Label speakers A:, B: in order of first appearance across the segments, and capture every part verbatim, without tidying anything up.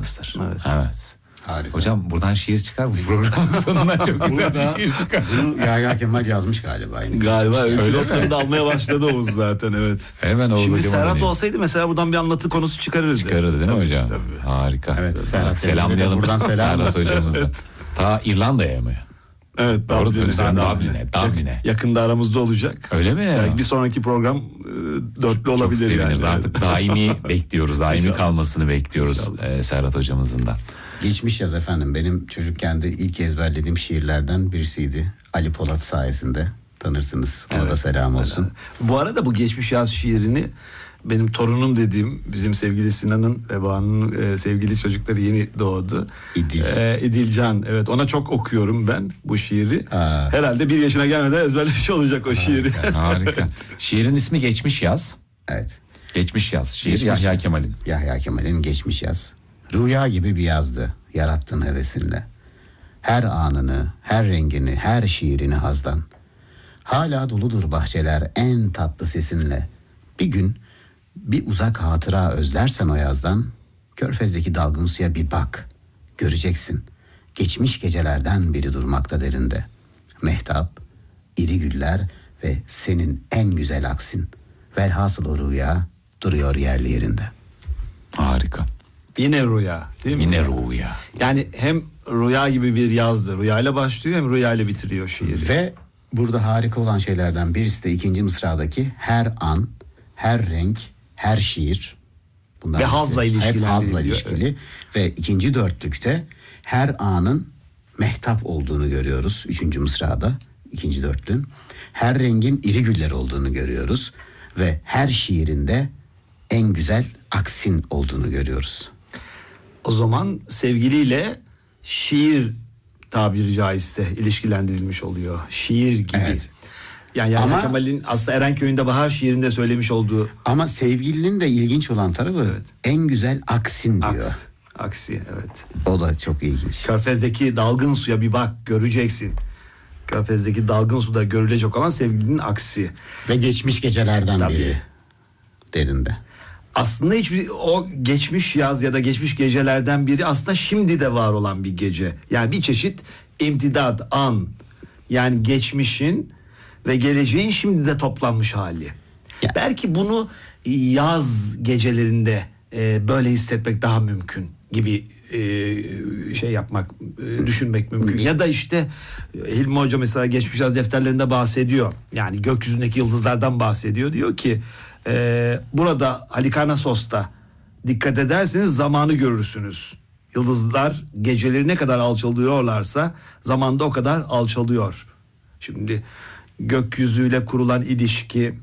A: hocamızdır.
B: Evet.
A: Evet.
C: Harika.
A: Hocam buradan şiir çıkar bu programın sonuna çok güzel bir şiir çıkar.
C: Bunu Yahya Kemal yazmış galiba. Aynı
B: Galiba
C: geçmiş.
B: öyle notları da almaya başladı Oğuz zaten, evet.
A: Hemen Oğuz
B: Şimdi
A: hocama
B: Serhat
A: döneyim.
B: olsaydı mesela buradan bir anlatı konusu çıkarırdı.
A: Çıkarırdı değil mi
B: Tabii,
A: hocam?
B: tabii.
A: Harika.
C: Evet, Serhat
A: Selamlayalım
C: buradan selam
A: Serhat
C: olsun.
A: hocamızdan.
B: Evet.
A: Ta İrlanda'ya mı?
B: Evet,
A: Doğru
B: Dublin'e.
A: diyorsun. Dublin'e. Dublin'e.
B: Yak- Yakında aramızda olacak.
A: Öyle mi?
B: Yani bir sonraki program e, dörtlü
A: Çok
B: olabilir
A: seviniriz.
B: yani.
A: Artık daimi bekliyoruz. Daimi
B: İnşallah.
A: kalmasını bekliyoruz e, Serhat hocamızın da.
C: Geçmiş yaz efendim. Benim çocukken de ilk ezberlediğim şiirlerden birisiydi. Ali Polat sayesinde tanırsınız. Ona
B: Evet.
C: da selam olsun.
B: Bu arada bu geçmiş yaz şiirini benim torunum dediğim bizim sevgili Sinan'ın ve Banu'nun e, sevgili çocukları yeni doğdu.
C: İdil.
B: E, İdilcan. Evet, ona çok okuyorum ben bu şiiri.
C: Aa.
B: Herhalde bir yaşına gelmeden ezberlemiş olacak o şiiri.
A: Harika. Şiirin ismi Geçmiş Yaz.
C: Evet.
A: Geçmiş Yaz. Şiir
C: Geçmiş
A: Yahya
C: Yaz.
A: Kemal'in.
C: Yahya Kemal'in geçmiş yaz. Rüya gibi bir yazdı. Yarattın hevesinle. Her anını, her rengini, her şiirini hazdan. Hala doludur bahçeler en tatlı sesinle. Bir gün bir uzak hatıra özlersen o yazdan, Körfez'deki dalgın suya bir bak. Göreceksin. Geçmiş gecelerden biri durmakta derinde. Mehtap, iri güller ve senin en güzel aksin. Velhasıl o rüya duruyor yerli yerinde.
A: Harika.
B: Yine rüya, değil mi?
A: Yine rüya.
B: Yani hem rüya gibi bir yazdı. Rüyayla başlıyor hem rüyayla bitiriyor şiiri.
C: Ve burada harika olan şeylerden birisi de ikinci mısradaki her an, her renk, her şiir. Bunlar
B: Ve
C: hepsi
B: hazla
C: hep
B: ilişkilendiriliyor.
C: hazla ilişkili. Ve ikinci dörtlükte her anın mehtap olduğunu görüyoruz. Üçüncü mısrada, ikinci dörtlüğün. Her rengin iri güller olduğunu görüyoruz. Ve her şiirinde en güzel aksin olduğunu görüyoruz.
B: O zaman sevgiliyle şiir tabiri caizse ilişkilendirilmiş oluyor. Şiir gibi.
C: Evet.
B: Yani Yahya
C: Ama-
B: Kemal'in aslında Erenköy'ünde Bahar şiirinde söylemiş olduğu
C: Ama sevgilinin de ilginç olan tarafı
B: Evet.
C: en güzel aksin diyor.
B: aks, aksi. Evet.
C: O da çok ilginç.
B: Körfez'deki dalgın suya bir bak, göreceksin. Körfez'deki dalgın suda görülecek olan sevgilinin aksi.
C: Ve geçmiş gecelerden
B: Tabii.
C: biri derinde.
B: Aslında hiçbir o geçmiş yaz ya da geçmiş gecelerden biri aslında şimdi de var olan bir gece. Yani bir çeşit imtidat, an. Yani geçmişin ve geleceğin şimdi de toplanmış hali.
C: Ya.
B: Belki bunu yaz gecelerinde e, böyle hissetmek daha mümkün gibi e, şey yapmak, e, düşünmek mümkün. Ya da işte e, Hilmi Hoca mesela geçmiş yaz defterlerinde bahsediyor. Yani gökyüzündeki yıldızlardan bahsediyor. Diyor ki e, burada Halikarnassos'ta dikkat ederseniz zamanı görürsünüz. Yıldızlar geceleri ne kadar alçalıyorlarsa zamanda o kadar alçalıyor. Şimdi gökyüzüyle kurulan ilişki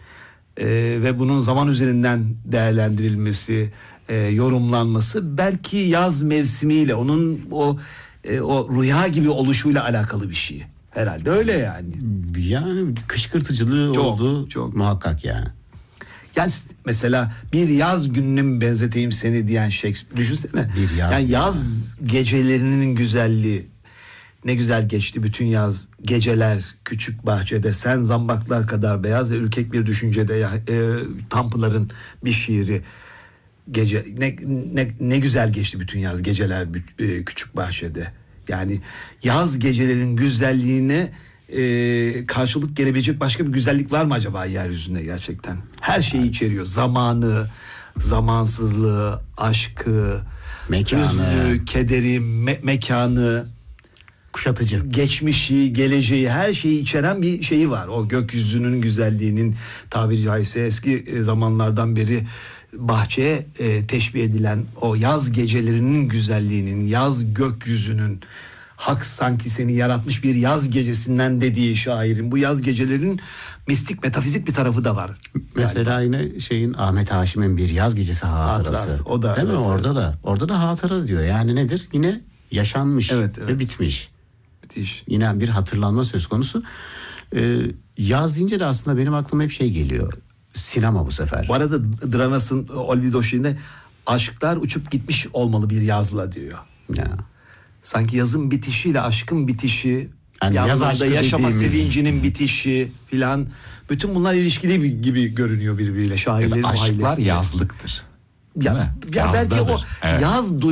B: e, ve bunun zaman üzerinden değerlendirilmesi, e, yorumlanması belki yaz mevsimiyle onun o e, o rüya gibi oluşuyla alakalı bir şey. Herhalde öyle yani.
C: Yani kışkırtıcılığı
B: Çok,
C: olduğu
B: çok.
C: muhakkak yani.
B: Yani mesela bir yaz gününü mü benzeteyim seni diyen Shakespeare. Düşünsene.
C: Bir yaz
B: yani
C: günü.
B: yaz gecelerinin güzelliği. Ne güzel geçti bütün yaz. Geceler küçük bahçede sen zambaklar kadar beyaz ve ürkek bir düşüncede ya, e, Tanpınar'ın bir şiiri. Gece ne, ne ne güzel geçti bütün yaz geceler e, küçük bahçede. Yani yaz gecelerinin güzelliğine e, karşılık gelebilecek başka bir güzellik var mı acaba yeryüzünde gerçekten? Her şeyi içeriyor. Zamanı, zamansızlığı, aşkı,
C: Mekanı.
B: hüznü, kederi, me- mekanı,
C: Kuşatıcı.
B: geçmişi, geleceği, her şeyi içeren bir şeyi var. O gökyüzünün güzelliğinin tabiri caizse eski e, zamanlardan beri bahçeye e, teşbih edilen o yaz gecelerinin güzelliğinin, yaz gökyüzünün, hak sanki seni yaratmış bir yaz gecesinden dediği şairin bu yaz gecelerinin mistik, metafizik bir tarafı da var.
C: Mesela yine şeyin Ahmet Haşim'in bir yaz gecesi hatırası.
B: Hatırası, o da,
C: değil mi?
B: evet,
C: Orada da orada da hatıra diyor. Yani nedir? Yine yaşanmış
B: Evet, evet.
C: ve bitmiş.
B: Müthiş.
C: Yine bir hatırlanma söz konusu. Ee, yaz deyince de aslında benim aklıma hep şey geliyor. Sinema bu sefer.
B: Bu arada Dranas'ın Olvido şeyinde aşklar uçup gitmiş olmalı bir yazla diyor.
C: Ya.
B: Sanki yazın bitişiyle aşkın bitişi,
C: Yani
B: bir
C: yaz
B: anlamda
C: aşkı
B: yaşama
C: dediğimiz-
B: sevincinin bitişi filan, bütün bunlar ilişkili bir- gibi görünüyor birbiriyle
A: Ya
B: şairlerin
A: da aşklar
B: ailesinde.
A: yazlıktır.
B: Ya,
A: Değil mi?
B: ya belki o
A: Yazdadır. Evet.
B: yaz